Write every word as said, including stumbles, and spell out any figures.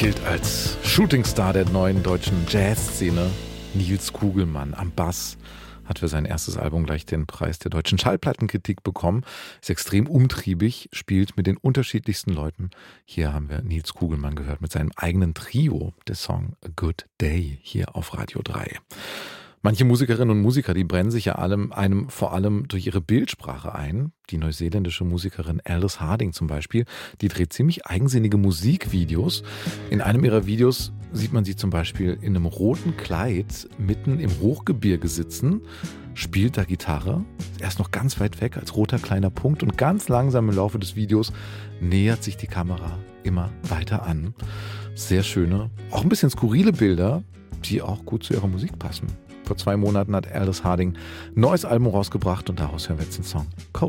gilt als Shootingstar der neuen deutschen Jazzszene. Nils Kugelmann am Bass hat für sein erstes Album gleich den Preis der deutschen Schallplattenkritik bekommen. Ist extrem umtriebig, spielt mit den unterschiedlichsten Leuten. Hier haben wir Nils Kugelmann gehört mit seinem eigenen Trio, der Song A Good Day, hier auf Radio drei. Manche Musikerinnen und Musiker, die brennen sich ja allem, einem vor allem durch ihre Bildsprache ein. Die neuseeländische Musikerin Alice Harding zum Beispiel, die dreht ziemlich eigensinnige Musikvideos. In einem ihrer Videos sieht man sie zum Beispiel in einem roten Kleid mitten im Hochgebirge sitzen, spielt da Gitarre, ist erst noch ganz weit weg als roter kleiner Punkt und ganz langsam im Laufe des Videos nähert sich die Kamera immer weiter an. Sehr schöne, auch ein bisschen skurrile Bilder, die auch gut zu ihrer Musik passen. Vor zwei Monaten hat Alice Harding ein neues Album rausgebracht und daraus hören wir jetzt den Song Cold.